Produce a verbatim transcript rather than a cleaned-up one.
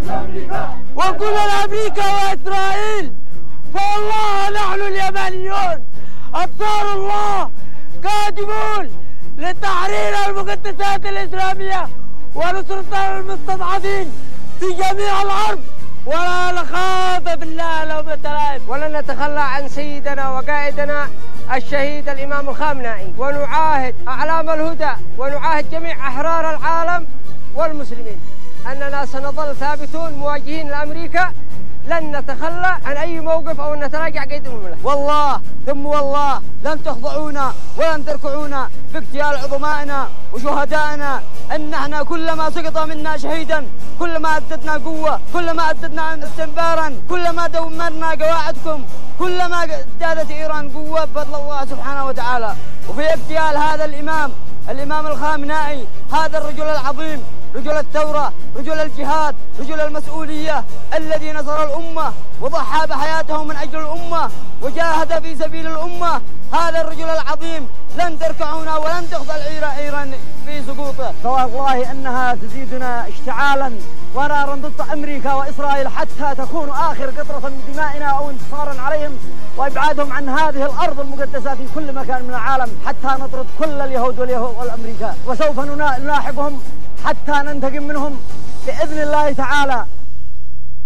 ونقول لأمريكا وإسرائيل فوالله نحن اليمنيون أنصار الله قادمون لتحرير المقدسات الإسلامية ونصرة المستضعفين في جميع الأرض، ولا نخاف بالله لومة لائم، ولن نتخلى عن سيدنا وقائدنا الشهيد الإمام الخامنائي، ونعاهد أعلام الهدى ونعاهد جميع أحرار العالم والمسلمين أننا سنظل ثابتون مواجهين لأمريكا، لن نتخلى عن أي موقف أو نتراجع قيد المملكة. والله ثم والله لن تخضعونا ولن تركعونا في اغتيال عظمائنا وشهدائنا، أن احنا كلما سقط منا شهيدا كلما أددنا قوة، كلما أددنا استنبارا، كلما دمرنا قواعدكم، كلما ازدادت إيران قوة بفضل الله سبحانه وتعالى. وفي اغتيال هذا الإمام الإمام الخامنائي، هذا الرجل العظيم، رجل الثورة، رجل الجهاد، رجل المسؤولية، الذي نصر الأمة وضحى بحياته من أجل الأمة وجاهد في سبيل الأمة، هذا الرجل العظيم لن تركعنا ولن تخضع إيران في سقوطه. فوالله أنها تزيدنا اشتعالا ونارا ضد أمريكا وإسرائيل حتى تكون آخر قطرة من دمائنا أو انتصارا عليهم وإبعادهم عن هذه الأرض المقدسة في كل مكان من العالم، حتى نطرد كل اليهود والأمريكا، وسوف نلاحقهم حتى ننتقم منهم بإذن الله تعالى.